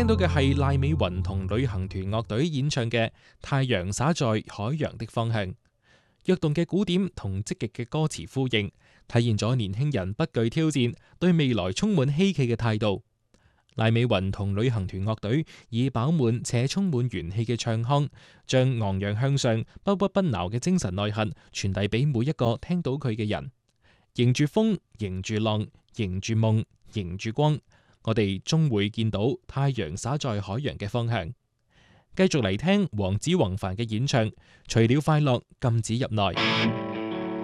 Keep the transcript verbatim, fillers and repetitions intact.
聽到嘅係賴美雲同旅行團樂隊演唱嘅《太陽灑在海洋的方向》，躍動嘅鼓點同積極嘅歌詞呼應，體現咗年輕人不懼挑戰、對未來充滿希冀嘅態度。賴美雲同旅行團樂隊以飽滿且充滿元氣嘅唱腔，將昂揚向上、不屈不撓嘅精神內核傳遞俾每一個聽到佢嘅人。迎住風，迎住浪，迎住夢，迎住光，我哋終會見到太陽灑在海洋嘅方向。繼續嚟聽黃子弘範嘅演唱，除了快樂，禁止入內。